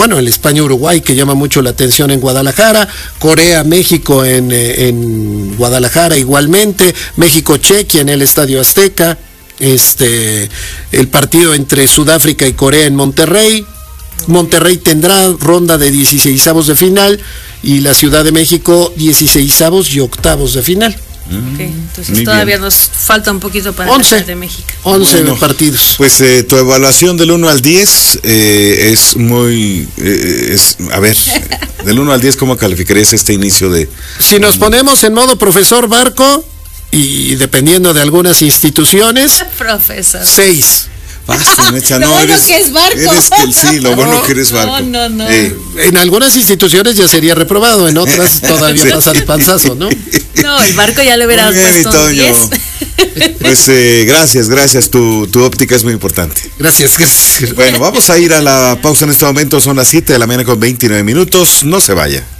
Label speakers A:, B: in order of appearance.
A: bueno, el España-Uruguay, que llama mucho la atención en Guadalajara, Corea-México en Guadalajara igualmente, México-Chequia en el Estadio Azteca, el partido entre Sudáfrica y Corea en Monterrey. Monterrey tendrá ronda de 16avos de final y la Ciudad de México 16avos y octavos de final.
B: Okay, entonces todavía nos falta un poquito para
A: 11
B: de México.
A: 11 partidos.
C: Pues tu evaluación del 1 al 10 es muy... a ver, del 1 al 10, ¿cómo calificarías este inicio de...?
A: Si nos ponemos en modo profesor Barco, y dependiendo de algunas instituciones,
B: profesor
A: 6.
C: Basta, Mecha,
B: lo bueno que es Barco.
C: Lo bueno que eres Barco.
B: No.
A: En algunas instituciones ya sería reprobado, en otras todavía
C: sí.
A: Pasa el panzazo, ¿no?
B: No, el Barco ya le hubiera puesto un 10.
C: Pues gracias, tu óptica es muy importante.
A: Gracias.
C: Bueno, vamos a ir a la pausa en este momento, son las 7 de la mañana con 29 minutos, no se vaya.